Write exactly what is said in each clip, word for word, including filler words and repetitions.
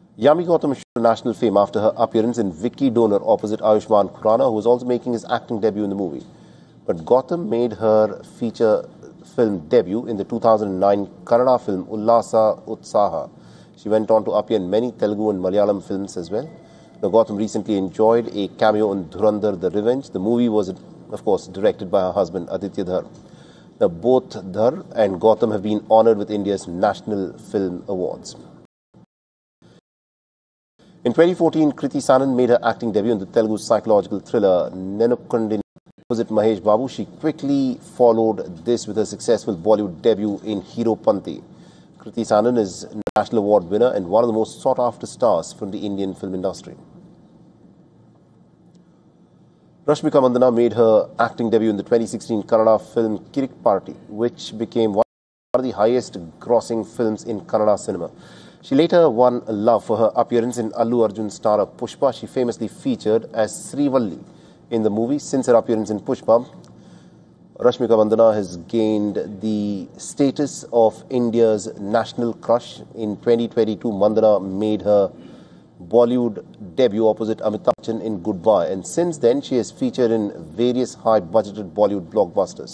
Yami Gautam showed national fame after her appearance in Vicky Donor opposite Ayushmann Khurrana, who was also making his acting debut in the movie. But Gautam made her feature film debut in the two thousand nine Kannada film Ullasa Utsaha. She went on to appear in many Telugu and Malayalam films as well. Now, Gautam recently enjoyed a cameo in Dhurandhar The Revenge. The movie was, of course, directed by her husband Aditya Dhar. Now, both Dhar and Gautam have been honoured with India's National Film Awards. In twenty fourteen, Kriti Sanon made her acting debut in the Telugu psychological thriller Nenukandini opposite Mahesh Babu. She quickly followed this with her successful Bollywood debut in Hero Panti. Kriti Sanon is a National Award winner and one of the most sought-after stars from the Indian film industry. Rashmika Mandanna made her acting debut in the twenty sixteen Kannada film Kirik Party, which became one of the highest-grossing films in Kannada cinema. She later won a love for her appearance in Allu Arjun's star of Pushpa. She famously featured as Srivalli in the movie. Since her appearance in Pushpa, Rashmika Mandanna has gained the status of India's national crush. In twenty twenty-two, Mandanna made her Bollywood debut opposite Amitabh Bachchan in Goodbye, and since then she has featured in various high-budgeted Bollywood blockbusters.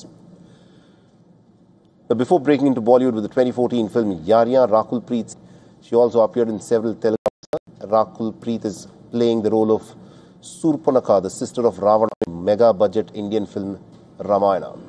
But before breaking into Bollywood with the twenty fourteen film Yaariyan, Rakul Preet, she also appeared in several Telugu films. Rakul Preet is playing the role of Surpanakha, the sister of Ravana, in mega-budget Indian film Ramayana.